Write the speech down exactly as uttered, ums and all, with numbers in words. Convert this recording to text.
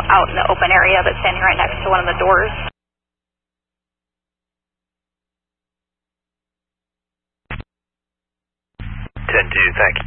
out in the open area, but standing right next to one of the doors. ten two, thank you.